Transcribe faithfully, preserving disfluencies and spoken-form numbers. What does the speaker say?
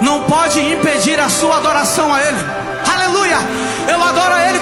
não pode impedir a sua adoração a Ele. Aleluia! Eu adoro a Ele